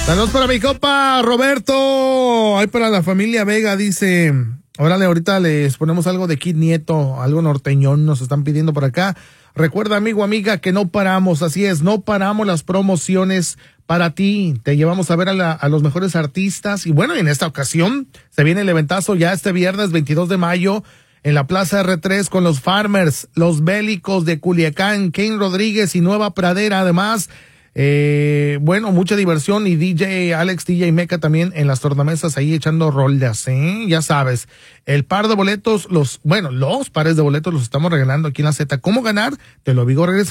Saludos para mi compa Roberto. Ahí para la familia Vega, dice. Órale, ahorita les ponemos algo de Kid Nieto, algo norteñón, nos están pidiendo por acá. Recuerda, amigo, amiga, que no paramos, así es, no paramos las promociones para ti. Te llevamos a ver a los mejores artistas. Y bueno, en esta ocasión se viene el eventazo ya este viernes 22 de mayo en la Plaza R3 con los Farmers, los Bélicos de Culiacán, Kane Rodríguez y Nueva Pradera. Además, bueno, mucha diversión y DJ Meca también en las tornamesas ahí echando rolas, ya sabes, el par de boletos, los pares de boletos los estamos regalando aquí en la Z. ¿Cómo ganar? Te lo digo regresando.